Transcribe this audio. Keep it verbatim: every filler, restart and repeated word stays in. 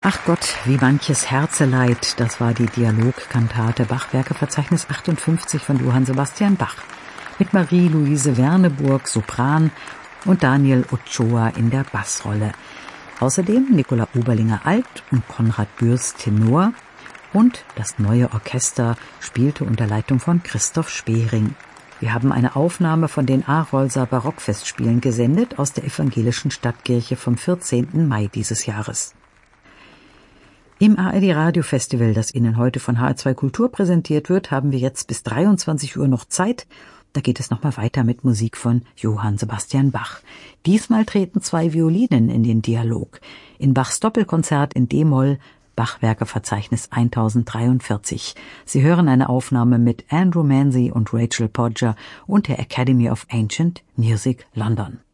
Ach Gott, wie manches Herzeleid, das war die Dialogkantate Bachwerkeverzeichnis achtundfünfzig von Johann Sebastian Bach. Mit Marie-Louise Werneburg, Sopran, und Daniel Ochoa in der Bassrolle. Außerdem Nicola Oberlinger Alt und Konrad Bürst Tenor. Und das neue Orchester spielte unter Leitung von Christoph Spering. Wir haben eine Aufnahme von den Arolser Barockfestspielen gesendet aus der evangelischen Stadtkirche vom vierzehnten Mai dieses Jahres. Im A R D Radio Festival, das Ihnen heute von H R zwei Kultur präsentiert wird, haben wir jetzt bis dreiundzwanzig Uhr noch Zeit. Da geht es nochmal weiter mit Musik von Johann Sebastian Bach. Diesmal treten zwei Violinen in den Dialog. In Bachs Doppelkonzert in D-Moll, Bachwerkeverzeichnis tausenddreiundvierzig. Sie hören eine Aufnahme mit Andrew Manzi und Rachel Podger und der Academy of Ancient Music London.